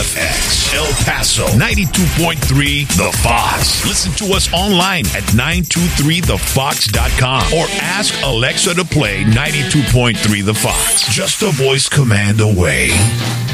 FX, El Paso, 92.3 The Fox. Listen to us online at 923thefox.com or ask Alexa to play 92.3 The Fox. Just a voice command away.